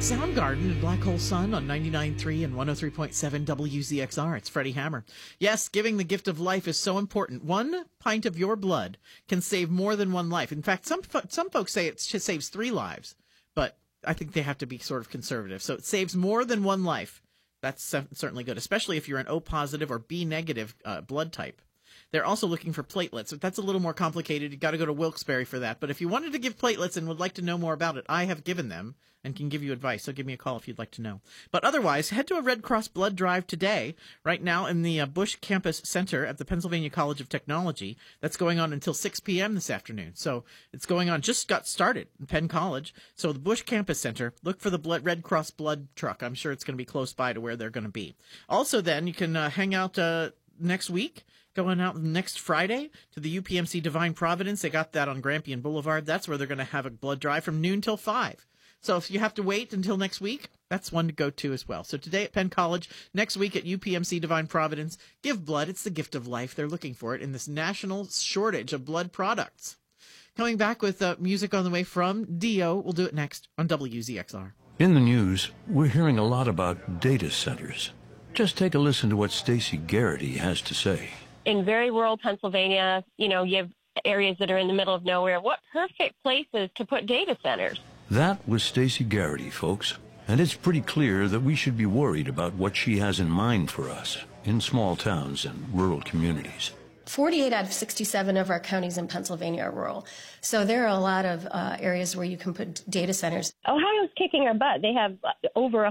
Soundgarden and Black Hole Sun on 99.3 and 103.7 WZXR. It's Freddie Hammer. Yes, giving the gift of life is so important. 1 pint of your blood can save more than one life. In fact, some folks say it saves 3 lives, but I think they have to be sort of conservative. So it saves more than one life. That's certainly good, especially if you're an O positive or B negative blood type. They're also looking for platelets. If that's a little more complicated, you've got to go to Wilkes-Barre for that. But if you wanted to give platelets and would like to know more about it, I have given them and can give you advice. So give me a call if you'd like to know. But otherwise, head to a Red Cross blood drive today, right now in the Bush Campus Center at the Pennsylvania College of Technology. That's going on until 6 p.m. this afternoon. So it's going on, just got started in Penn College. So the Bush Campus Center, look for the Red Cross blood truck. I'm sure it's going to be close by to where they're going to be. Also then, you can hang out next week. Going out next Friday to the UPMC Divine Providence. They got that on Grampian Boulevard. That's where they're going to have a blood drive from noon till 5. So if you have to wait until next week, that's one to go to as well. So today at Penn College, next week at UPMC Divine Providence, give blood. It's the gift of life. They're looking for it in this national shortage of blood products. Coming back with music on the way from Dio. We'll do it next on WZXR. In the news, we're hearing a lot about data centers. Just take a listen to what Stacey Garrity has to say. In very rural Pennsylvania, you have areas that are in the middle of nowhere. What perfect places to put data centers? That was Stacey Garrity, folks. And it's pretty clear that we should be worried about what she has in mind for us in small towns and rural communities. 48 out of 67 of our counties in Pennsylvania are rural. So there are a lot of areas where you can put data centers. Ohio's kicking our butt. They have over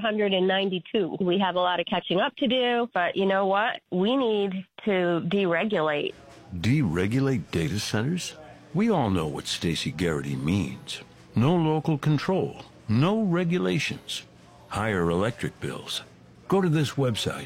192. We have a lot of catching up to do, but you know what? We need to deregulate. Deregulate data centers? We all know what Stacey Garrity means. No local control, no regulations, higher electric bills. Go to this website,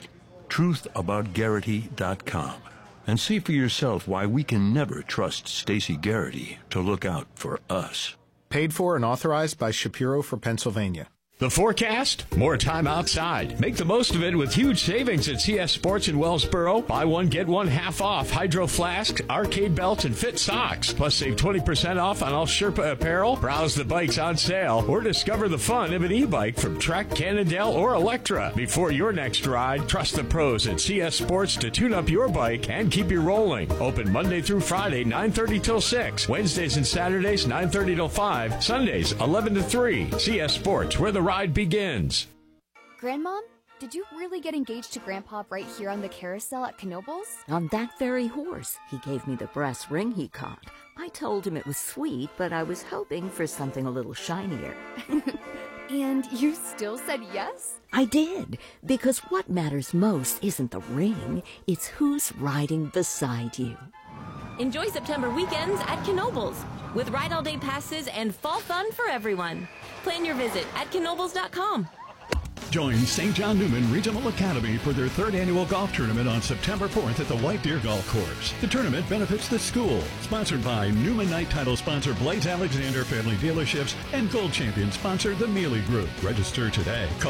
truthaboutgarrity.com. and see for yourself why we can never trust Stacey Garrity to look out for us. Paid for and authorized by Shapiro for Pennsylvania. The forecast? More time outside. Make the most of it with huge savings at CS Sports in Wellsboro. Buy one, get one half off. Hydro flasks, arcade belts, and fit socks. Plus save 20% off on all Sherpa apparel. Browse the bikes on sale or discover the fun of an e-bike from Trek, Cannondale, or Electra. Before your next ride, trust the pros at CS Sports to tune up your bike and keep you rolling. Open Monday through Friday, 9:30 till 6. Wednesdays and Saturdays, 9:30 till 5. Sundays, 11 to 3. CS Sports, where the ride begins. Grandmom, did you really get engaged to Grandpa right here on the carousel at Knoebels? On that very horse. He gave me the brass ring he caught. I told him it was sweet, but I was hoping for something a little shinier. And you still said yes? I did, because what matters most isn't the ring, it's who's riding beside you. Enjoy September weekends at Knoebels with Ride All Day passes and fall fun for everyone. Plan your visit at knoebels.com. Join St. John Newman Regional Academy for their 3rd annual golf tournament on September 4th at the White Deer Golf Course. The tournament benefits the school. Sponsored by Newman Knight title sponsor Blaze Alexander Family Dealerships and Gold Champion sponsor the Mealy Group. Register today. Call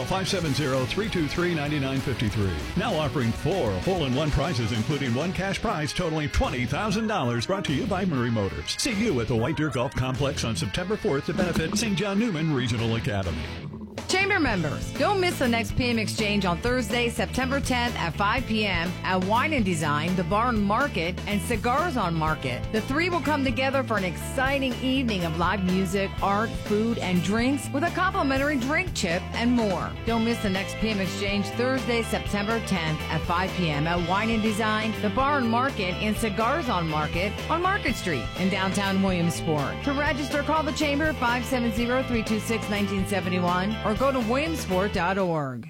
570-323-9953. Now offering 4 hole-in-one prizes, including 1 cash prize totaling $20,000. Brought to you by Murray Motors. See you at the White Deer Golf Complex on September 4th to benefit St. John Newman Regional Academy. Chamber members, don't miss the next PM Exchange on Thursday, September 10th at 5 p.m. at Wine and Design, the Barn Market, and Cigars on Market. The three will come together for an exciting evening of live music, art, food, and drinks with a complimentary drink chip and more. Don't miss the next PM Exchange Thursday, September 10th at 5 p.m. at Wine and Design, the Barn Market, and Cigars on Market Street in downtown Williamsport. To register, call the Chamber 570-326-1971 or go to williamsport.org.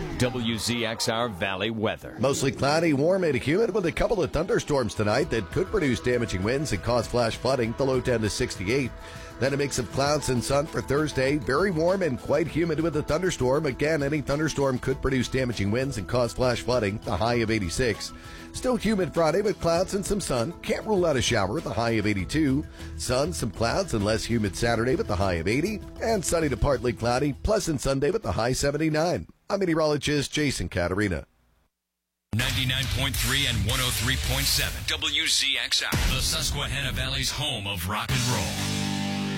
WZXR Valley weather. Mostly cloudy, warm, and humid with a couple of thunderstorms tonight that could produce damaging winds and cause flash flooding. The low 10 to 68. Then a mix of clouds and sun for Thursday. Very warm and quite humid with a thunderstorm. Again, any thunderstorm could produce damaging winds and cause flash flooding. The high of 86. Still humid Friday with clouds and some sun. Can't rule out a shower. The high of 82. Sun, some clouds, and less humid Saturday with the high of 80. And sunny to partly cloudy. Pleasant Sunday with the high 79. I'm meteorologist Jason Caterina. 99.3 and 103.7 WZXR, the Susquehanna Valley's home of rock and roll.